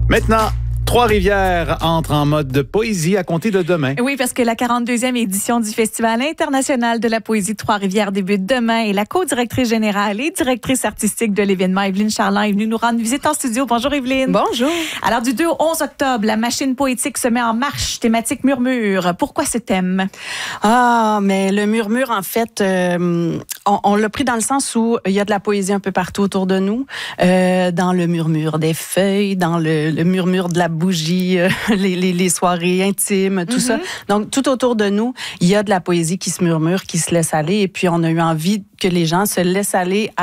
Maintenant, Trois-Rivières entre en mode de poésie à compter de demain. Oui, parce que la 42e édition du Festival international de la poésie de Trois-Rivières débute demain et la co-directrice générale et directrice artistique de l'événement, Evelyne Charland, est venue nous rendre visite en studio. Bonjour Evelyne. Bonjour. Alors, du 2 au 11 octobre, la machine poétique se met en marche, thématique murmure. Pourquoi ce thème? Mais le murmure, en fait, on l'a pris dans le sens où il y a de la poésie un peu partout autour de nous, dans le murmure des feuilles, dans le murmure de la bougie, les soirées intimes, tout ça. Donc, tout autour de nous, il y a de la poésie qui se murmure, qui se laisse aller. Et puis, on a eu envie que les gens se laissent aller